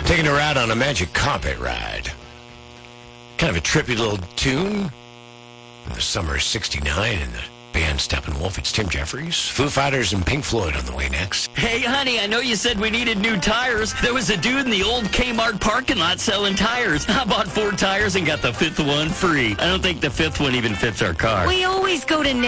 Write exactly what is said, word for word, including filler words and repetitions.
Taking her out on a magic carpet ride. Kind of a trippy little tune. In the summer of sixty-nine, and the band Steppenwolf. It's Tim Jeffries, Foo Fighters, and Pink Floyd on the way next. Hey, honey, I know you said we needed new tires. There was a dude in the old Kmart parking lot selling tires. I bought four tires and got the fifth one free. I don't think the fifth one even fits our car. We always go to